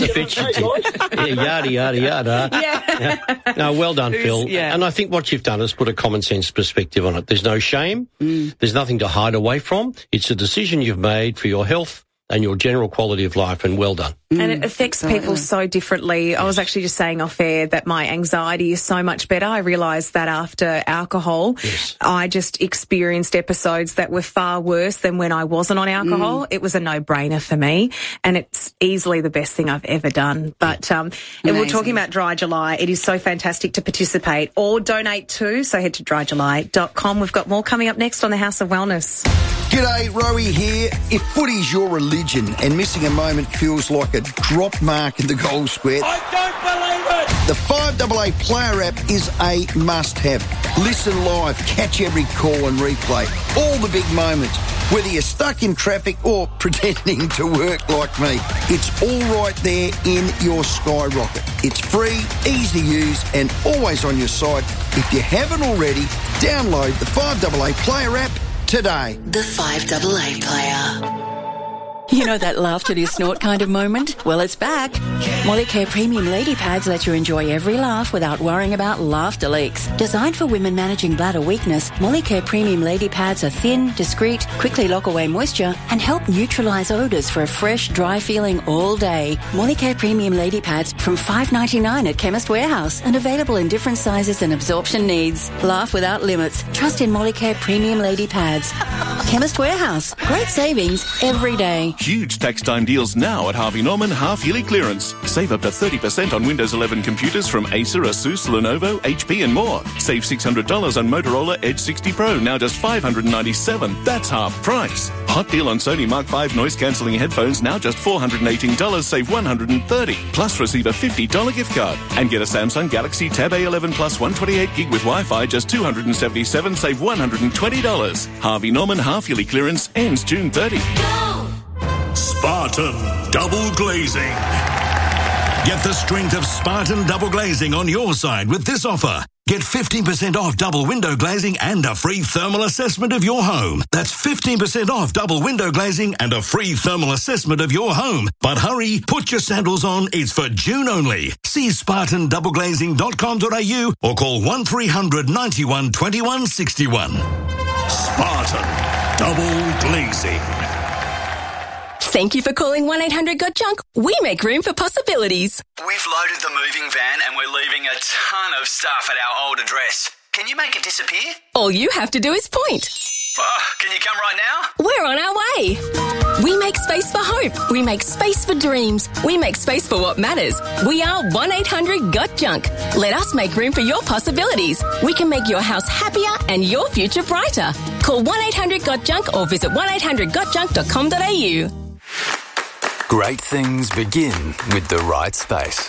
Yada, yada, yada. Yeah. No, well done, Phil. Yeah. And I think what you've done is put a common sense perspective on it. There's no shame. There's nothing to hide away from. It's a decision you've made for your health and your general quality of life, and well done. And it affects people so differently. Yes. I was actually just saying off air that my anxiety is so much better. I realised that after alcohol, I just experienced episodes that were far worse than when I wasn't on alcohol. It was a no-brainer for me, and it's easily the best thing I've ever done. But and we're talking about Dry July. It is so fantastic to participate or donate to, so head to dryjuly.com. We've got more coming up next on the House of Wellness. G'day, Rowie here. If footy's your religion and missing a moment feels like a drop mark in the goal square, I don't believe it! The 5AA Player app is a must-have. Listen live, catch every call and replay. All the big moments, whether you're stuck in traffic or pretending to work like me. It's all right there in your Skyrocket. It's free, easy to use and always on your side. If you haven't already, download the 5AA Player app today. The 5AA Player. You know that laugh till you snort kind of moment? Well, it's back. Molicare Premium Lady Pads let you enjoy every laugh without worrying about laughter leaks. Designed for women managing bladder weakness, Molicare Premium Lady Pads are thin, discreet, quickly lock away moisture, and help neutralise odours for a fresh, dry feeling all day. Molicare Premium Lady Pads from $5.99 at Chemist Warehouse and available in different sizes and absorption needs. Laugh without limits. Trust in Molicare Premium Lady Pads. Chemist Warehouse. Great savings every day. Huge tax time deals now at Harvey Norman half-yearly clearance. Save up to 30% on Windows 11 computers from Acer, Asus, Lenovo, HP and more. Save $600 on Motorola Edge 60 Pro, now just $597. That's half price. Hot deal on Sony Mark 5 noise-cancelling headphones, now just $418, save $130. Plus receive a $50 gift card. And get a Samsung Galaxy Tab A11 Plus 128GB with Wi-Fi, just $277, save $120. Harvey Norman half-yearly clearance ends June 30. Spartan Double Glazing. Get the strength of Spartan Double Glazing on your side with this offer. Get 15% off double window glazing and a free thermal assessment of your home. That's 15% off double window glazing and a free thermal assessment of your home. But hurry, put your sandals on. It's for June only. See spartandoubleglazing.com.au or call 1300 91 21 61. Spartan Double Glazing. Thank you for calling 1-800-GOT-JUNK. We make room for possibilities. We've loaded the moving van and we're leaving a ton of stuff at our old address. Can you make it disappear? All you have to do is point. Can you come right now? We're on our way. We make space for hope. We make space for dreams. We make space for what matters. We are 1-800-GOT-JUNK. Let us make room for your possibilities. We can make your house happier and your future brighter. Call 1-800-GOT-JUNK or visit 1-800-GOTJUNK.com.au. Great things begin with the right space.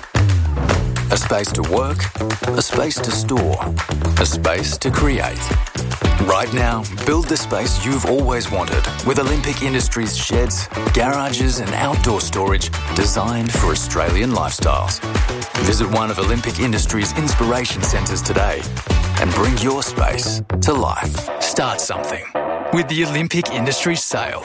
A space to work, a space to store, a space to create. Right now, build the space you've always wanted with Olympic Industries sheds, garages and outdoor storage designed for Australian lifestyles. Visit one of Olympic Industries' inspiration centres today and bring your space to life. Start something with the Olympic Industries sale.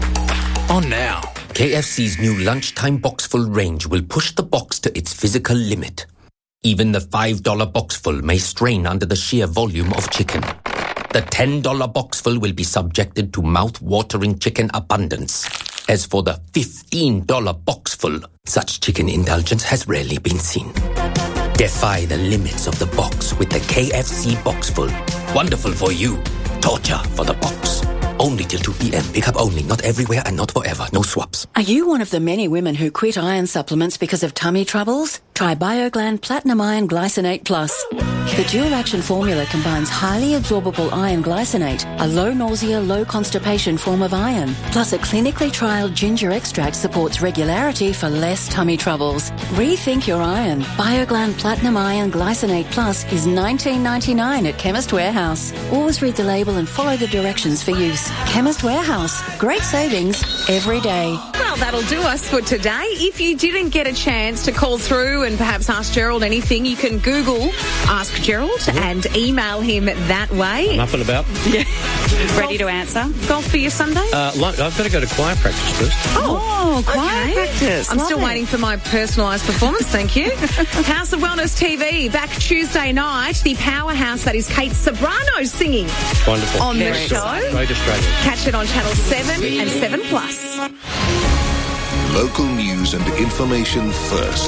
On now. KFC's new lunchtime boxful range will push the box to its physical limit. Even the $5 boxful may strain under the sheer volume of chicken. The $10 boxful will be subjected to mouth-watering chicken abundance. As for the $15 boxful, such chicken indulgence has rarely been seen. Defy the limits of the box with the KFC boxful. Wonderful for you. Torture for the box. Only till 2 p.m. Pick up only. Not everywhere and not forever. No swaps. Are you one of the many women who quit iron supplements because of tummy troubles? Try BioGland Platinum Iron Glycinate Plus. The dual-action formula combines highly absorbable iron glycinate, a low-nausea, low-constipation form of iron, plus a clinically trialled ginger extract supports regularity for less tummy troubles. Rethink your iron. BioGland Platinum Iron Glycinate Plus is $19.99 at Chemist Warehouse. Always read the label and follow the directions for use. Chemist Warehouse. Great savings every day. Well, that'll do us for today. If you didn't get a chance to call through and perhaps ask Gerald anything, you can Google Ask Gerald and email him that way. Up and about. Yeah. Ready to answer? Golf for your Sunday? I've got to go to choir practice first. Oh, choir practice. I'm still waiting for my personalised performance, thank you. House of Wellness TV, back Tuesday night. The powerhouse that is Kate Sobrano singing Wonderful. on the show. Great Australian. Catch it on Channel 7 and 7+. Local news and information first.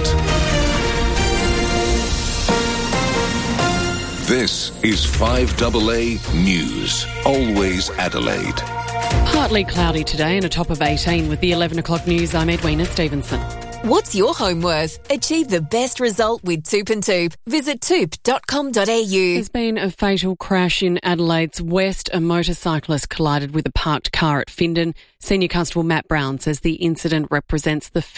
This is 5AA News. Always Adelaide. Partly cloudy today and a top of 18 with the 11 o'clock news. I'm Edwina Stevenson. What's your home worth? Achieve the best result with Toop and Toop. Visit toop.com.au. There's been a fatal crash in Adelaide's west. A motorcyclist collided with a parked car at Findon. Senior Constable Matt Brown says the incident represents the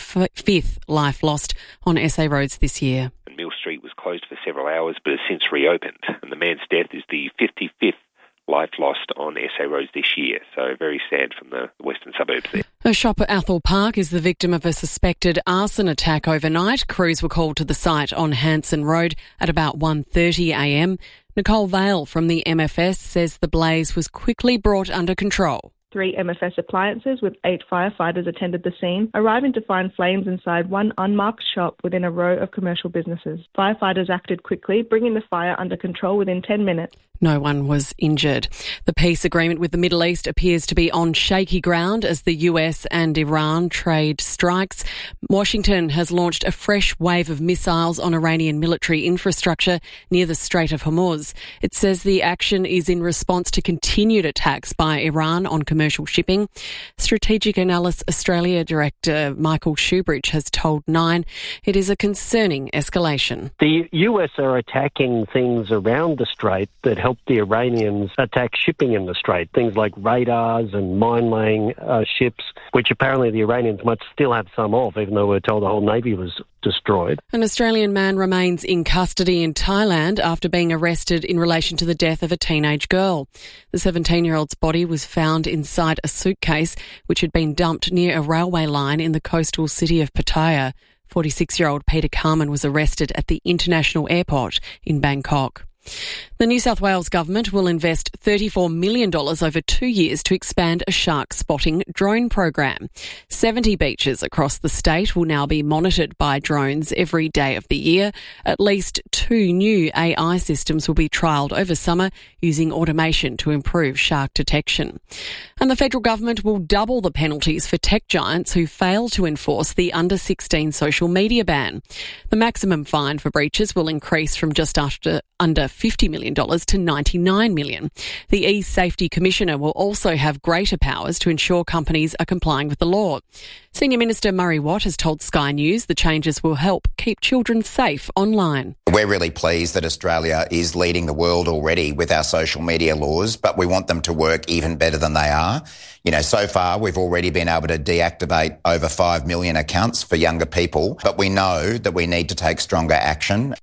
55th life lost on SA roads this year. Mill Street was closed for several hours but has since reopened, and the man's death is the 55th life lost on SA roads this year, so very sad from the western suburbs there. A shop at Athol Park is the victim of a suspected arson attack overnight. Crews were called to the site on Hanson Road at about 1:30am. Nicole Vale from the MFS says the blaze was quickly brought under control. 3 MFS appliances with 8 firefighters attended the scene, arriving to find flames inside one unmarked shop within a row of commercial businesses. Firefighters acted quickly, bringing the fire under control within 10 minutes. No one was injured. The peace agreement with the Middle East appears to be on shaky ground as the US and Iran trade strikes. Washington has launched a fresh wave of missiles on Iranian military infrastructure near the Strait of Hormuz. It says the action is in response to continued attacks by Iran on commercial shipping. Strategic Analysis Australia Director Michael Shoebridge has told Nine it is a concerning escalation. The US are attacking things around the Strait that help the Iranians attack shipping in the Strait, things like radars and mine-laying ships, which apparently the Iranians might still have some of, even though we're told the whole Navy was destroyed. An Australian man remains in custody in Thailand after being arrested in relation to the death of a teenage girl. The 17-year-old's body was found inside a suitcase which had been dumped near a railway line in the coastal city of Pattaya. 46-year-old Peter Carman was arrested at the international airport in Bangkok. The New South Wales government will invest $34 million over 2 years to expand a shark spotting drone program. 70 beaches across the state will now be monitored by drones every day of the year. At least 2 new AI systems will be trialled over summer using automation to improve shark detection. And the federal government will double the penalties for tech giants who fail to enforce the under-16 social media ban. The maximum fine for breaches will increase from just under $50 million to $99 million. The E-Safety Commissioner will also have greater powers to ensure companies are complying with the law. Senior Minister Murray Watt has told Sky News the changes will help keep children safe online. We're really pleased that Australia is leading the world already with our social media laws, but we want them to work even better than they are. So far we've already been able to deactivate over 5 million accounts for younger people, but we know that we need to take stronger action.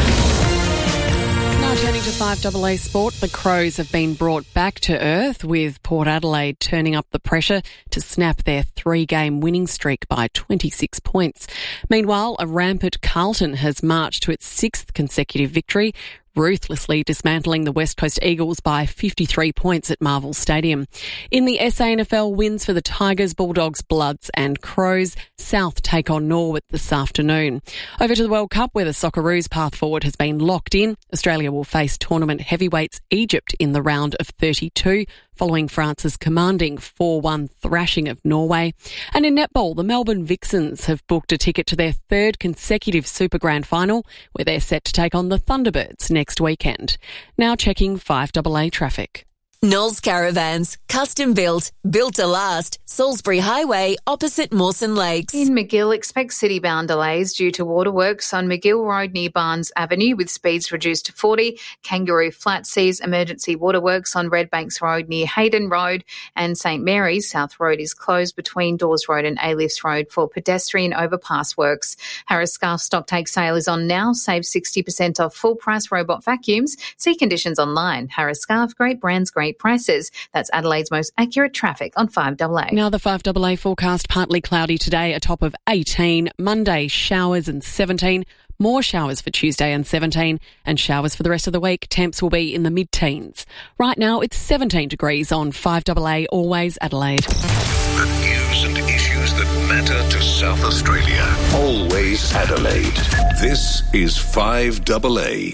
Turning to 5AA Sport, the Crows have been brought back to earth with Port Adelaide turning up the pressure to snap their 3-game winning streak by 26 points. Meanwhile, a rampant Carlton has marched to its 6th consecutive victory, ruthlessly dismantling the West Coast Eagles by 53 points at Marvel Stadium. In the SANFL, wins for the Tigers, Bulldogs, Bloods and Crows. South take on Norwood this afternoon. Over to the World Cup, where the Socceroos' path forward has been locked in. Australia will face tournament heavyweights Egypt in the round of 32, following France's commanding 4-1 thrashing of Norway. And in netball, the Melbourne Vixens have booked a ticket to their 3rd consecutive Super Grand Final, where they're set to take on the Thunderbirds next weekend. Now checking 5AA traffic. Knowles Caravans, custom built to last. Salisbury Highway, opposite Mawson Lakes. In McGill, expect city-bound delays due to waterworks on McGill Road near Barnes Avenue with speeds reduced to 40. Kangaroo Flat sees emergency waterworks on Red Banks Road near Hayden Road, and St Mary's South Road is closed between Dawes Road and A-Lifts Road for pedestrian overpass works. Harris Scarf stocktake sale is on now. Save 60% off full-price robot vacuums. See conditions online. Harris Scarf, great brands, great prices. That's Adelaide's most accurate traffic on 5AA. Now the 5AA forecast, partly cloudy today, a top of 18. Monday, showers and 17. More showers for Tuesday and 17. And showers for the rest of the week. Temps will be in the mid-teens. Right now, it's 17 degrees on 5AA, always Adelaide. The news and issues that matter to South Australia. Always Adelaide. This is 5AA.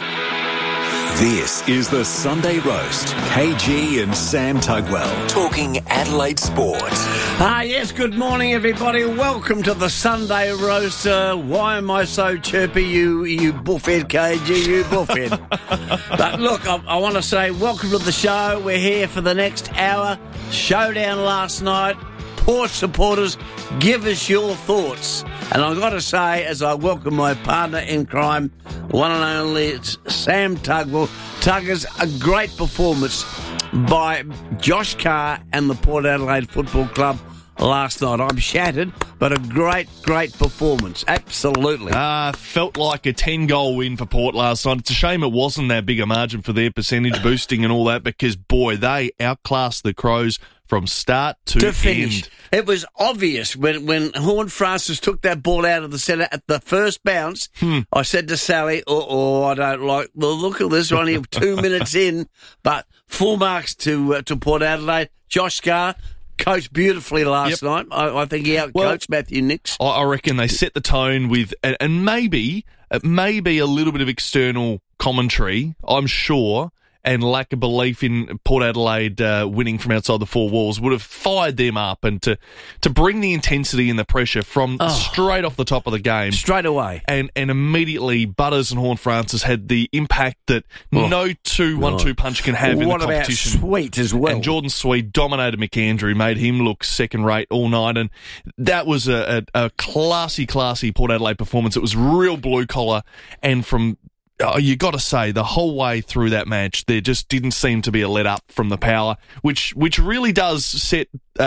This is the Sunday Roast. KG and Sam Tugwell talking Adelaide sport. Yes, good morning, everybody. Welcome to the Sunday Roast. Why am I so chirpy, you buffhead, KG, you buffhead? But look, I want to say welcome to the show. We're here for the next hour. Showdown last night. Port supporters, give us your thoughts. And I've got to say, as I welcome my partner in crime, one and only, it's Sam Tugwell. Tuggers, a great performance by Josh Carr and the Port Adelaide Football Club last night. I'm shattered, but a great performance. Absolutely. Felt like a 10-goal win for Port last night. It's a shame it wasn't that big a margin for their percentage boosting and all that, because, boy, they outclassed the Crows from start to finish. End. It was obvious when Horne-Francis took that ball out of the centre at the first bounce. I said to Sally, I don't like the look of this. We're only 2 minutes in, but full marks to Port Adelaide. Josh Carr coached beautifully last night. I think he outcoached Matthew Nix. I reckon they set the tone with, and maybe a little bit of external commentary, I'm sure, and lack of belief in Port Adelaide winning from outside the four walls would have fired them up, and to bring the intensity and the pressure from straight off the top of the game. Straight away. And immediately Butters and Horne-Francis had the impact that no 1-2 punch can have in the competition. What about Sweet as well? And Jordan Sweet dominated McAndrew, made him look second-rate all night, and that was a classy Port Adelaide performance. It was real blue-collar, and from you got to say, the whole way through that match, there just didn't seem to be a let up from the power, which really does set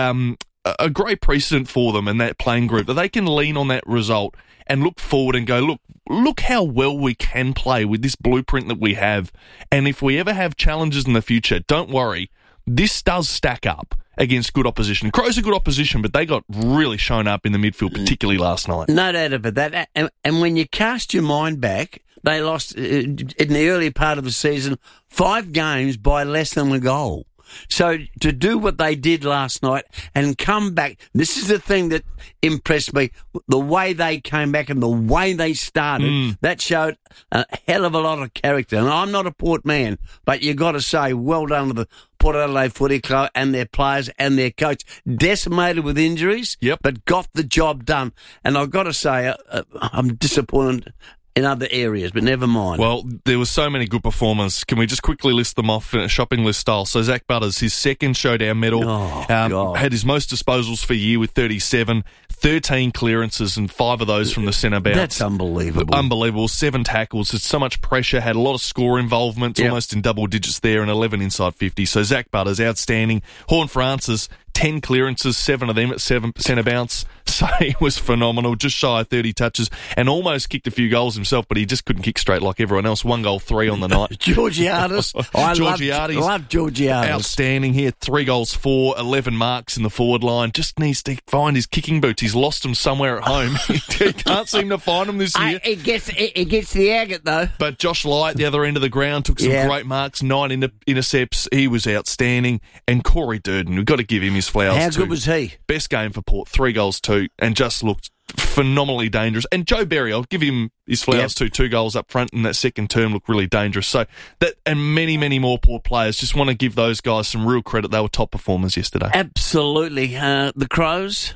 a great precedent for them and that playing group, that they can lean on that result and look forward and go, look how well we can play with this blueprint that we have. And if we ever have challenges in the future, don't worry, this does stack up against good opposition. Crows are good opposition, but they got really shown up in the midfield, particularly last night. No doubt about that. And when you cast your mind back, they lost in the early part of the season 5 games by less than a goal. So to do what they did last night and come back, this is the thing that impressed me, the way they came back and the way they started, that showed a hell of a lot of character. And I'm not a Port man, but you got to say, well done to the Port Adelaide Footy Club and their players and their coach. Decimated with injuries, but got the job done. And I've got to say, I'm disappointed in other areas, but never mind. Well, there were so many good performers. Can we just quickly list them off in a shopping list style? So Zach Butters, his second showdown medal, had his most disposals for a year with 37, 13 clearances and 5 of those from the centre bounce. That's unbelievable. Unbelievable. 7 tackles. It's so much pressure, had a lot of score involvement, almost in double digits there, and 11 inside 50. So Zach Butters, outstanding. Horne-Francis, 10 clearances, 7 of them at centre bounce. So he was phenomenal, just shy of 30 touches, and almost kicked a few goals himself, but he just couldn't kick straight like everyone else. 1 goal, 3 on the night. Georgiades. I love Georgiades. Outstanding. He had 3 goals, 4, 11 marks in the forward line. Just needs to find his kicking boots. He's lost them somewhere at home. He can't seem to find them this year. It gets the agate, though. But Josh Light, the other end of the ground, took some great marks, 9 intercepts. He was outstanding. And Corey Durden, we've got to give him his flowers. How good was he? Best game for Port, 3 goals, 2, and just looked phenomenally dangerous. And Joe Berry, I'll give him his flowers too. 2 goals up front in that second term looked really dangerous. So that, and many, many more Port players. Just want to give those guys some real credit. They were top performers yesterday. Absolutely. The Crows.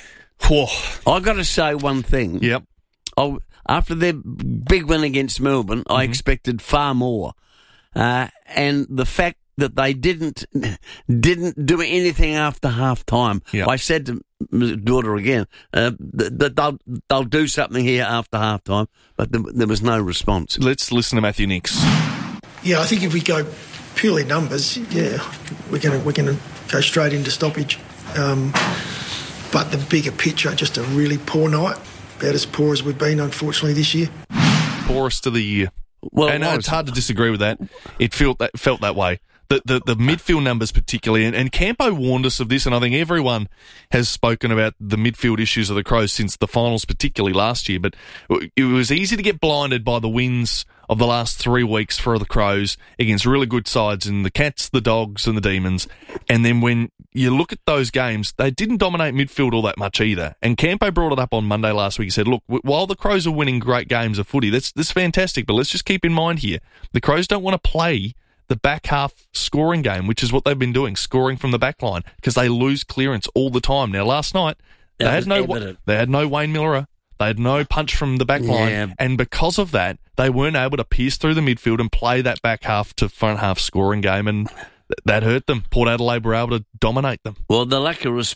I've got to say one thing. Yep. After their big win against Melbourne, I expected far more. And the fact that they didn't do anything after half time. Yep. I said to my daughter again that they'll do something here after half time, but there was no response. Let's listen to Matthew Nicks. Yeah, I think if we go purely numbers, we're going to go straight into stoppage. But the bigger picture, just a really poor night, about as poor as we've been, unfortunately, this year. Poorest of the year. Well, and it's hard to disagree with that. It felt that way. The midfield numbers particularly, and Campo warned us of this, and I think everyone has spoken about the midfield issues of the Crows since the finals, particularly last year, but it was easy to get blinded by the wins of the last 3 weeks for the Crows against really good sides in the Cats, the Dogs and the Demons, and then when you look at those games, they didn't dominate midfield all that much either, and Campo brought it up on Monday last week. He said, look, while the Crows are winning great games of footy, that's fantastic, but let's just keep in mind here, the Crows don't want to play the back half scoring game, which is what they've been doing, scoring from the back line, because they lose clearance all the time. Now, last night, they had no Wayne Miller, they had no punch from the back line, and because of that, they weren't able to pierce through the midfield and play that back half to front half scoring game, and that hurt them. Port Adelaide were able to dominate them. Well, the lack of